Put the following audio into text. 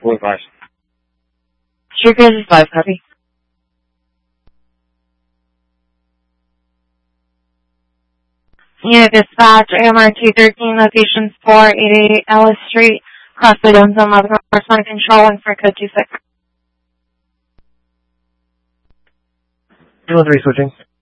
4-5. Sure, good is 5, copy. Yeah, dispatch, AMR 213, location 488 Ellis Street, cross the Dome Zone, Level corresponding control 1 for code 26. Delivery switching.